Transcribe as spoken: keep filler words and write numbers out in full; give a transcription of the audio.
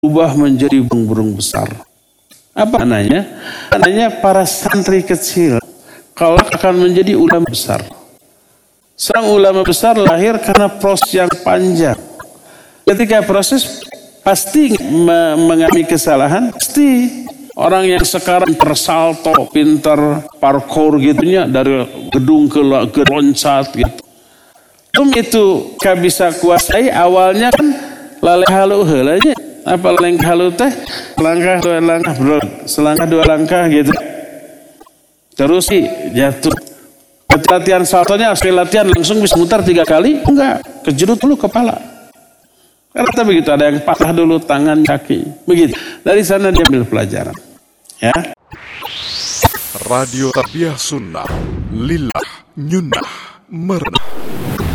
berubah menjadi burung-burung besar. Apa maknanya? Maknanya para santri kecil kalau akan menjadi ulama besar. Seorang ulama besar lahir karena proses yang panjang. Ketika proses pasti mengalami kesalahan, pasti. Orang yang sekarang tersalto, pintar parkour gitunya dari gedung ke loncat gitu. Itu gak bisa kuasai awalnya kan laleh halu heulanya. Apa laleh halu teh? Langkah dua langkah bro, selangkah dua langkah gitu. Terus sih jatuh. Latihan saltonya harus latihan langsung bisa mutar tiga kali? Enggak, kejerut dulu kepala. Karena begitu ada yang patah dulu tangan kaki. Begitu. Dari sana dia ambil pelajaran. Ya. Radio Tarbiyah Sunnah Lillah Nyunnah Mernah.